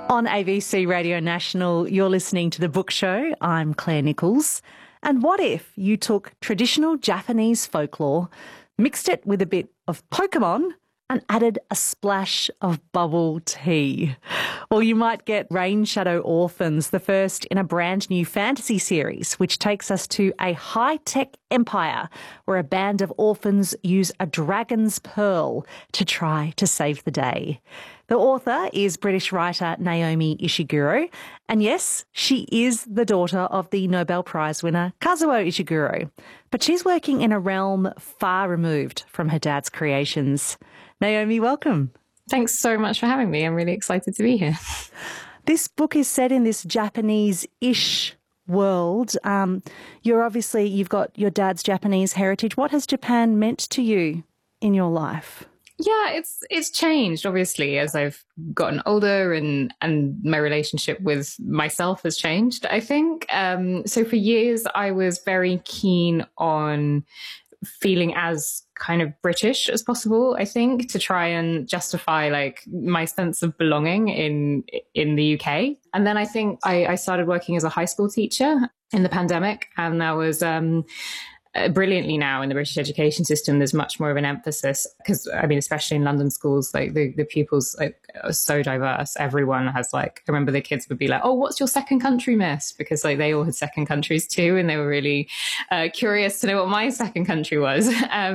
On ABC Radio National, you're listening to The Book Show. I'm Claire Nichols. And what if you took traditional Japanese folklore, mixed it with a bit of Pokemon, and added a splash of bubble tea? Well, you might get Rain Shadow Orphans, the first in a brand new fantasy series, which takes us to a high-tech empire where a band of orphans use a dragon's pearl to try to save the day. The author is British writer Naomi Ishiguro, and yes, she is the daughter of the Nobel Prize winner Kazuo Ishiguro, but she's working in a realm far removed from her dad's creations. Naomi, welcome. Thanks so much for having me. I'm really excited to be here. This book is set in this Japanese-ish world. You've got your dad's Japanese heritage. What has Japan meant to you in your life? Yeah, it's changed, obviously, as I've gotten older and my relationship with myself has changed, I think. So for years, I was very keen on feeling as kind of British as possible, I think, to try and justify like my sense of belonging in the UK. And then I think I started working as a high school teacher in the pandemic, and that was brilliantly now in the British education system, there's much more of an emphasis because, I mean, especially in London schools, like the pupils like are so diverse. Everyone has like, I remember the kids would be like, oh, what's your second country, miss? Because like they all had second countries too. And they were really curious to know what my second country was.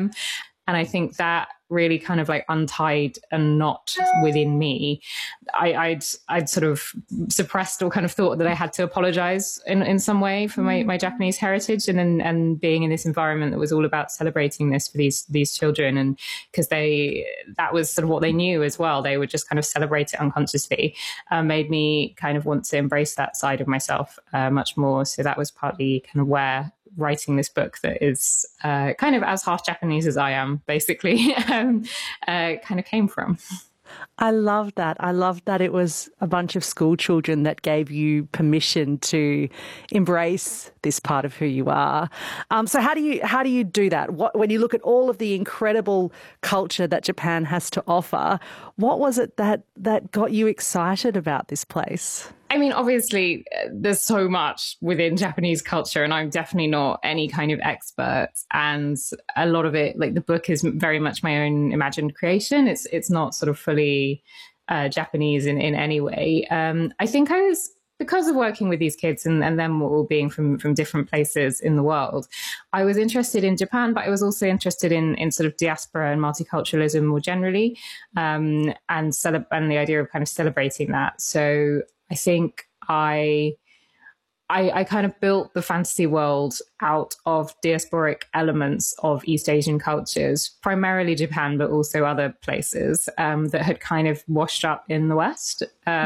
And I think that really kind of like untied a knot within me. I'd sort of suppressed or kind of thought that I had to apologize in some way for my Japanese heritage, and being in this environment that was all about celebrating this for these children, and because that was sort of what they knew as well. They would just kind of celebrate it unconsciously, made me kind of want to embrace that side of myself much more. So that was partly kind of where writing this book that is kind of as half Japanese as I am, basically, kind of came from. I love that. I love that it was a bunch of school children that gave you permission to embrace this part of who you are. So how do you do that? When you look at all of the incredible culture that Japan has to offer, what was it that got you excited about this place? I mean, obviously, there's so much within Japanese culture, and I'm definitely not any kind of expert. And a lot of it, like the book, is very much my own imagined creation. It's not sort of fully Japanese in any way. I think because of working with these kids and them all being from different places in the world, I was interested in Japan, but I was also interested in sort of diaspora and multiculturalism more generally, and the idea of kind of celebrating that. So I think I kind of built the fantasy world out of diasporic elements of East Asian cultures, primarily Japan, but also other places that had kind of washed up in the West.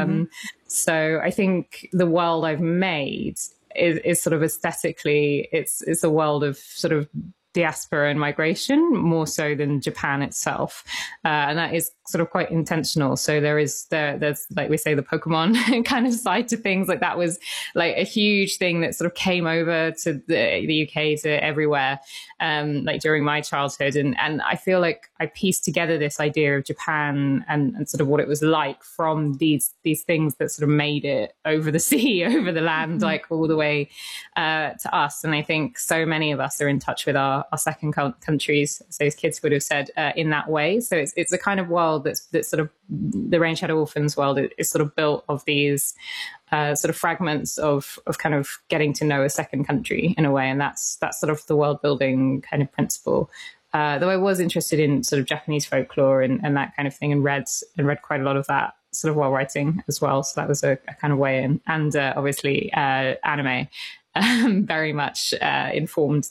So I think the world I've made is sort of aesthetically, it's a world of sort of diaspora and migration more so than Japan itself, and that is sort of quite intentional. So there's like we say the Pokemon kind of side to things. Like that was like a huge thing that sort of came over to the UK, to everywhere, like during my childhood, and I feel like I pieced together this idea of Japan and sort of what it was like from these things that sort of made it over the sea, over the land, like all the way to us. And I think so many of us are in touch with our second countries, as those kids would have said, in that way. So it's a kind of world that's sort of the Rain Shadow Orphans world is sort of built of these sort of fragments of kind of getting to know a second country in a way. And that's sort of the world building kind of principle. Though I was interested in sort of Japanese folklore and that kind of thing, and read quite a lot of that sort of while writing as well. So that was a kind of way in. And obviously anime very much informed